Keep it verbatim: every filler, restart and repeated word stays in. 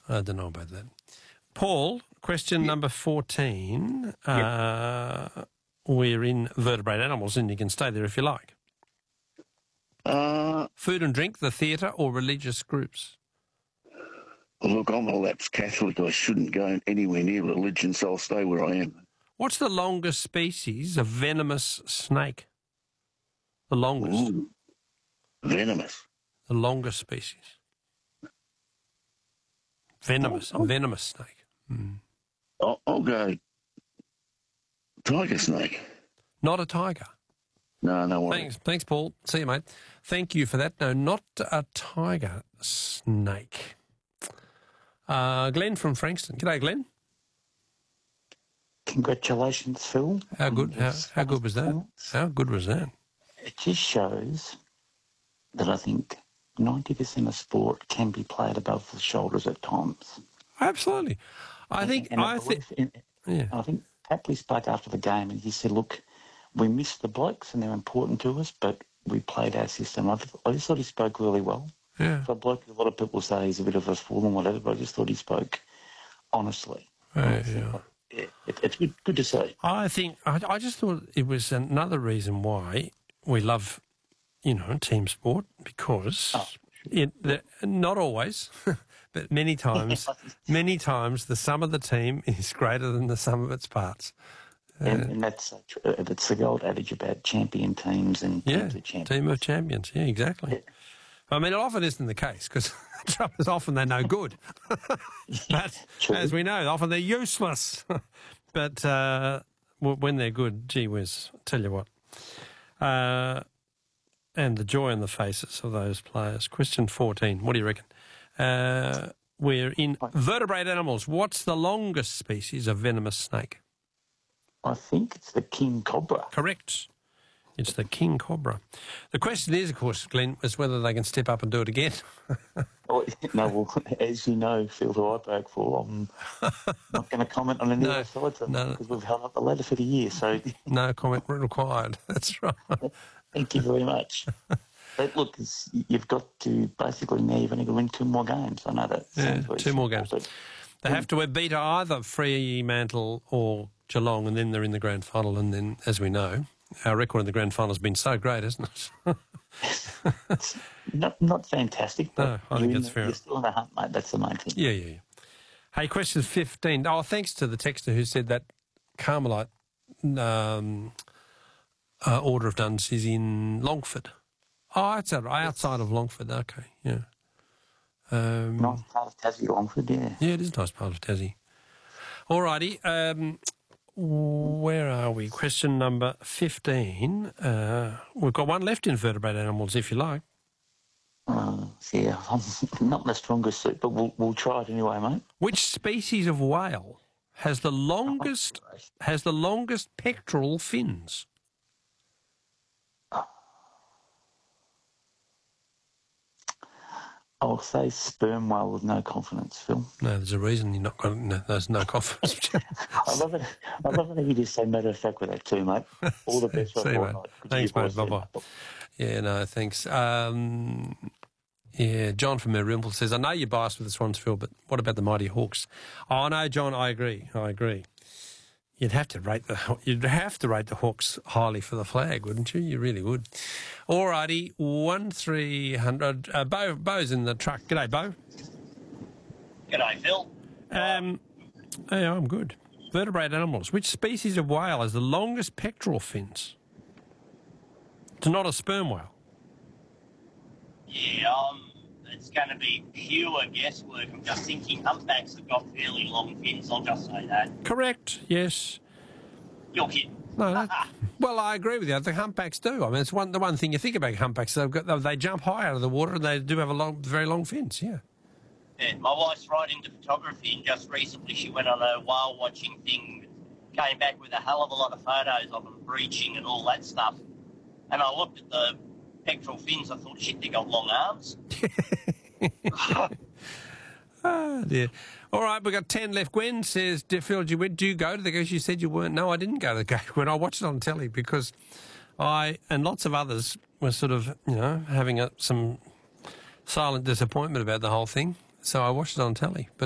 I don't know about that. Paul, question yep. number fourteen. Uh, yep. We're in vertebrate animals, and you can stay there if you like. Uh, Food and drink, the theatre, or religious groups? Well, look, I'm a lapsed Catholic. I shouldn't go anywhere near religion, so I'll stay where I am. What's the longest species of venomous snake? The longest. Ooh, venomous. The longest species. Venomous. Oh, oh. Venomous snake. Mm. I'll, I'll go tiger snake. Not a tiger. No, no worries. Thanks, thanks, Paul. See you, mate. Thank you for that. No, not a tiger snake. Uh, Glenn from Frankston. G'day, Glenn. Congratulations, Phil. How good? How, how good was that? How good was that? It just shows that I think ninety percent of sport can be played above the shoulders at times. Absolutely. I and, think. and I think. Yeah. I think Tapley spoke after the game, and he said, "Look, we missed the blokes, and they're important to us, but we played our system." I, I just thought he spoke really well. Yeah. For a bloke, a lot of people say he's a bit of a fool and whatever, but I just thought he spoke honestly. Uh, honestly. yeah. Yeah, it, it's good, good to see. I think I, I just thought it was another reason why we love, you know, team sport, because oh. it the, not always, but many times, many times the sum of the team is greater than the sum of its parts. And, uh, and that's uh, that's the old adage about champion teams and yeah, teams of champions. Team of champions. Yeah, exactly. Yeah. I mean, it often isn't the case, because often they're no good. But as we know, often they're useless. But uh, when they're good, gee whiz, I'll tell you what. Uh, and the joy on the faces of those players. Question fourteen, what do you reckon? Uh, we're in vertebrate animals. What's the longest species of venomous snake? I think it's the king cobra. Correct. It's the king cobra. The question is, of course, Glenn, is whether they can step up and do it again. oh, no, well, as you know, Phil, who I work for, I'm not going to comment on any no, other sides of them no, because we've held up the ladder for the year. So no comment required. That's right. Thank you very much. But look, it's, you've got to basically now you've only got to win two more games. I know that. Yeah, sounds very two more simple, games. They have to beat either Fremantle or Geelong, and then they're in the grand final. And then, as we know, our record in the grand final has been so great, isn't it? It's not not fantastic, but no, I think that's the, fair. You're still in the hunt, mate. That's the main thing. Yeah, yeah, yeah. Hey, question fifteen. Oh, thanks to the texter who said that Carmelite um, uh, Order of Nuns is in Longford. Oh, it's outside of Longford. Okay, yeah. Um, nice part of Tassie, Longford, yeah. Yeah, it is a nice part of Tassie. All righty. Um, where are we? Question number fifteen. Uh, we've got one left in vertebrate animals, if you like. Uh, yeah, I'm not in the strongest suit, but we'll we'll try it anyway, mate. Which species of whale has the longest has the longest pectoral fins? I'll say sperm whale with no confidence, Phil. No, there's a reason you're not got. No, there's no confidence. I love it. I love it. You just say matter of fact with that too, mate. All the best. See you, mate. Thanks, mate. Bye bye. Yeah, no, thanks. Um, yeah, John from Merimple says, I know you're biased with the Swans, Phil, but what about the Mighty Hawks? Oh no, John, I agree. I agree. You'd have to rate the you'd have to rate the Hawks highly for the flag, wouldn't you? You really would. Alrighty, one three hundred. Uh, Bo, Bo's in the truck. G'day, Bo. G'day, Phil. Um, yeah, I'm good. Vertebrate animals. Which species of whale has the longest pectoral fins? It's not a sperm whale. Yeah, um, it's going to be pure guesswork. I'm just thinking humpbacks have got fairly long fins. I'll just say that. Correct. Yes. You're kidding. No, no. Well, I agree with you. The humpbacks do. I mean, it's one the one thing you think about humpbacks. They've got they jump high out of the water and they do have a long, very long fins. Yeah. Yeah, my wife's right into photography, and just recently she went on a whale watching thing, came back with a hell of a lot of photos of them breaching and all that stuff. And I looked at the pectoral fins. I thought, shit, they got long arms. Oh, dear. All right, we've got ten left. Gwen says, dear Phil, did you, do you go to the game? You said you weren't. No, I didn't go to the game when I watched it on telly because I and lots of others were sort of, you know, having a, some silent disappointment about the whole thing. So I watched it on telly. But